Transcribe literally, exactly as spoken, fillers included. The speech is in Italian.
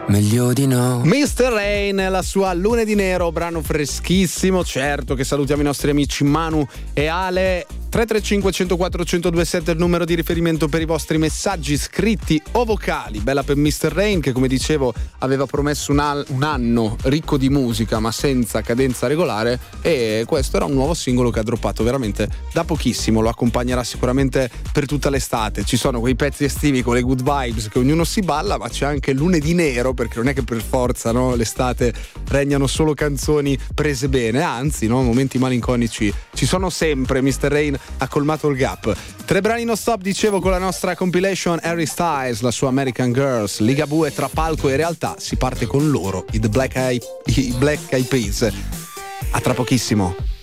Meglio di no. mister Rain, la sua Lunedì Nero, brano freschissimo. Certo che salutiamo i nostri amici Manu e Ale. Tre tre cinque uno zero quattro uno zero due sette è il numero di riferimento per i vostri messaggi scritti o vocali. Bella per mister Rain, che come dicevo aveva promesso un, al- un anno ricco di musica ma senza cadenza regolare, e questo era un nuovo singolo che ha droppato veramente da pochissimo. Lo accompagnerà sicuramente per tutta l'estate. Ci sono quei pezzi estivi con le good vibes che ognuno si balla, ma c'è anche Lunedì Nero, perché non è che per forza, no, l'estate regnano solo canzoni prese bene, anzi, no, momenti malinconici ci sono sempre. mister Rain ha colmato il gap. Tre brani non stop, dicevo, con la nostra compilation Harry Styles, la sua American Girls, Ligabue tra palco e realtà. Si parte con loro, i The Black Eyed, i Black Eyed Peas. A tra pochissimo.